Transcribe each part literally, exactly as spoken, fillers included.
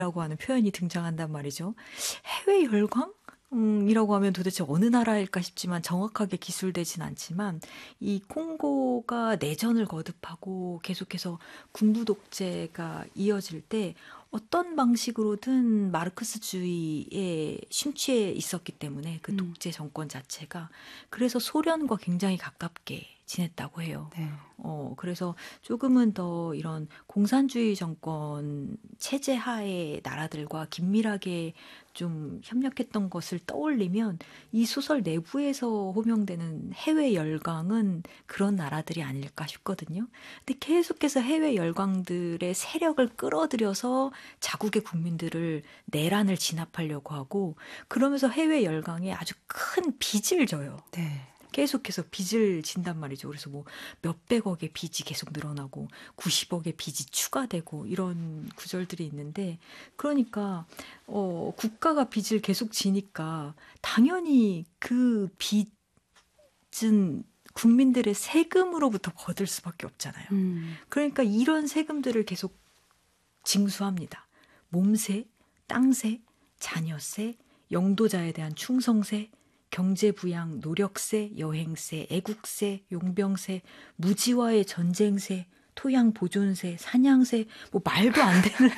라고 하는 표현이 등장한단 말이죠. 해외 열강? 음, 이라고 하면 도대체 어느 나라일까 싶지만 정확하게 기술되진 않지만 이 콩고가 내전을 거듭하고 계속해서 군부 독재가 이어질 때 어떤 방식으로든 마르크스주의에 심취해 있었기 때문에 그 독재 정권 자체가 그래서 소련과 굉장히 가깝게 지냈다고 해요. 네. 어, 그래서 조금은 더 이런 공산주의 정권 체제 하의 나라들과 긴밀하게 좀 협력했던 것을 떠올리면 이 소설 내부에서 호명되는 해외 열강은 그런 나라들이 아닐까 싶거든요. 근데 계속해서 해외 열강들의 세력을 끌어들여서 자국의 국민들을 내란을 진압하려고 하고 그러면서 해외 열강에 아주 큰 빚을 져요. 네. 계속해서 빚을 진단 말이죠. 그래서 뭐 몇백억의 빚이 계속 늘어나고 구십억의 빚이 추가되고 이런 구절들이 있는데 그러니까 어, 국가가 빚을 계속 지니까 당연히 그 빚은 국민들의 세금으로부터 거둘 수밖에 없잖아요. 음. 그러니까 이런 세금들을 계속 징수합니다. 몸세, 땅세, 자녀세, 영도자에 대한 충성세, 경제부양, 노력세, 여행세, 애국세, 용병세, 무지와의 전쟁세, 토양보존세, 사냥세, 뭐 말도 안 되는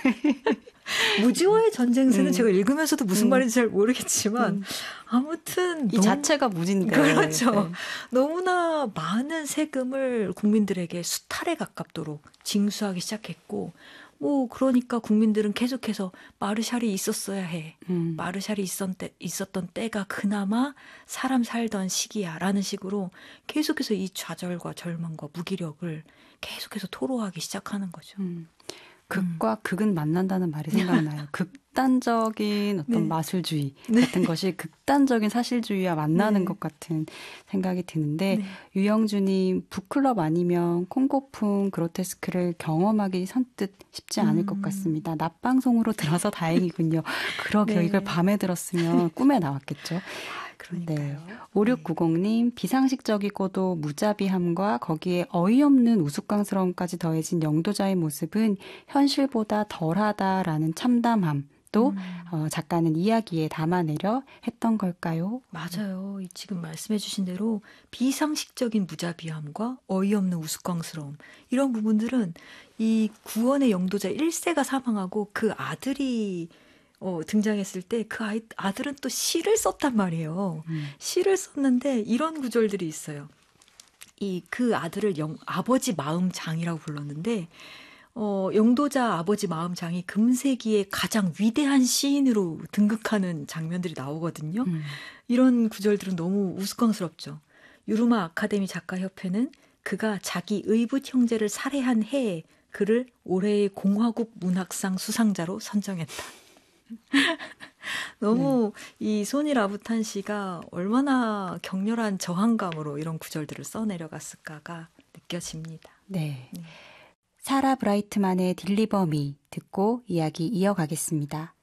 무지와의 전쟁세는 음. 제가 읽으면서도 무슨 음. 말인지 잘 모르겠지만 음. 아무튼 이 너무, 자체가 무진데 그렇죠. 네. 너무나 많은 세금을 국민들에게 수탈에 가깝도록 징수하기 시작했고 뭐 그러니까 국민들은 계속해서 마르샬이 있었어야 해. 음. 마르샬이 있었던, 때, 있었던 때가 그나마 사람 살던 시기야라는 식으로 계속해서 이 좌절과 절망과 무기력을 계속해서 토로하기 시작하는 거죠. 음. 극과 음. 극은 만난다는 말이 생각나요. 극단적인 어떤 네. 마술주의 같은 네. 것이 극단적인 사실주의와 만나는 네. 것 같은 생각이 드는데 네. 유영주님 북클럽 아니면 콩고풍 그로테스크를 경험하기 선뜻 쉽지 않을 음. 것 같습니다. 낮방송으로 들어서 다행이군요. 그러게요. 네. 이걸 밤에 들었으면 꿈에 나왔겠죠. 그러니까요. 네. 오육구공님 비상식적이고도 무자비함과 거기에 어이없는 우스꽝스러움까지 더해진 영도자의 모습은 현실보다 덜하다라는 참담함 또 음. 어, 작가는 이야기에 담아내려 했던 걸까요? 맞아요. 지금 말씀해 주신 대로 비상식적인 무자비함과 어이없는 우스꽝스러움 이런 부분들은 이 구원의 영도자 일 세가 사망하고 그 아들이 어, 등장했을 때 그 아이, 아들은 또 시를 썼단 말이에요. 음. 시를 썼는데 이런 구절들이 있어요. 이 그 아들을 영, 아버지 마음장이라고 불렀는데 어, 영도자 아버지 마음장이 금세기의 가장 위대한 시인으로 등극하는 장면들이 나오거든요. 음. 이런 구절들은 너무 우스꽝스럽죠. 유르마 아카데미 작가협회는 그가 자기 의붓 형제를 살해한 해에 그를 올해의 공화국 문학상 수상자로 선정했다. 너무 네. 이 소니 라부탄 씨가 얼마나 격렬한 저항감으로 이런 구절들을 써내려갔을까가 느껴집니다. 네. 네. 사라 브라이트만의 딜리버 미 듣고 이야기 이어가겠습니다.